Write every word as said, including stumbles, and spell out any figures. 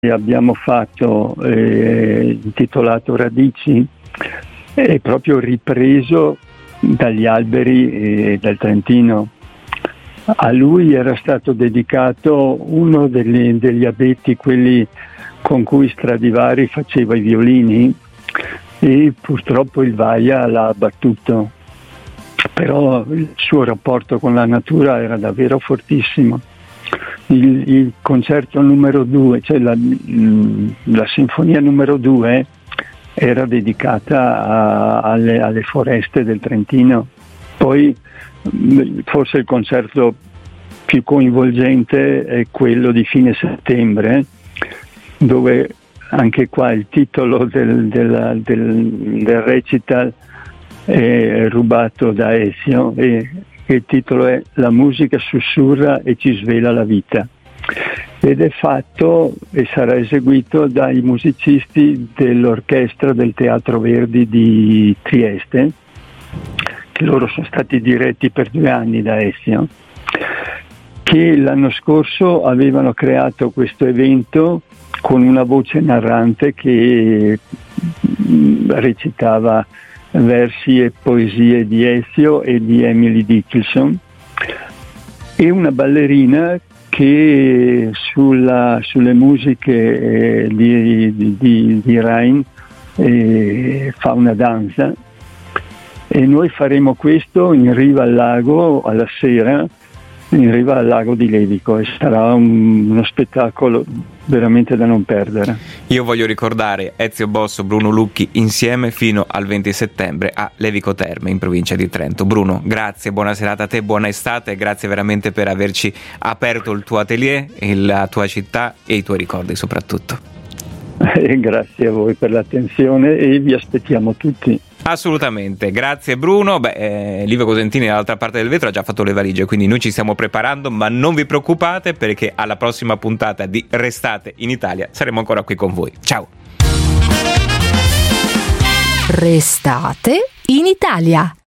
abbiamo fatto, eh, intitolato Radici, è proprio ripreso dagli alberi eh, del Trentino. A lui era stato dedicato uno degli, degli abeti, quelli con cui Stradivari faceva i violini, e purtroppo il Vaia l'ha abbattuto, però il suo rapporto con la natura era davvero fortissimo. Il, il concerto numero due, cioè la, la sinfonia numero due, era dedicata a, alle, alle foreste del Trentino. Poi forse il concerto più coinvolgente è quello di fine settembre, dove anche qua il titolo del, del, del, del recital è rubato da Ezio, e il titolo è La musica sussurra e ci svela la vita, ed è fatto e sarà eseguito dai musicisti dell'orchestra del Teatro Verdi di Trieste, che loro sono stati diretti per due anni da Ezio, che l'anno scorso avevano creato questo evento con una voce narrante che recitava versi e poesie di Ezio e di Emily Dickinson, e una ballerina che sulla, sulle musiche eh, di, di, di Rain eh, fa una danza, e noi faremo questo in riva al lago alla sera, in riva al lago di Levico, e sarà un, uno spettacolo veramente da non perdere. Io voglio ricordare Ezio Bosso, Bruno Lucchi insieme fino al venti settembre a Levico Terme in provincia di Trento. Bruno, grazie, buona serata a te, buona estate, grazie veramente per averci aperto il tuo atelier, la tua città e i tuoi ricordi soprattutto. E grazie a voi per l'attenzione, e vi aspettiamo tutti. Assolutamente, grazie Bruno. Beh, eh, Livio Cosentini dall'altra parte del vetro ha già fatto le valigie, quindi noi ci stiamo preparando, ma non vi preoccupate, perché alla prossima puntata di Restate in Italia saremo ancora qui con voi. Ciao. Restate in Italia.